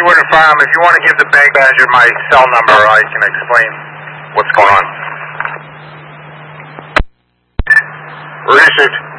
Woodland Farm. If you want to give the bank manager my cell number, I can explain what's going on. Received.